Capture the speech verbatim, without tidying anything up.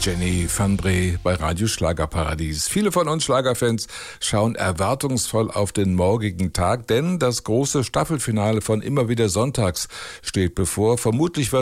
Jenny van Bree bei Radio Schlagerparadies. Viele von uns Schlagerfans schauen erwartungsvoll auf den morgigen Tag, denn das große Staffelfinale von Immer wieder sonntags steht bevor. Vermutlich wird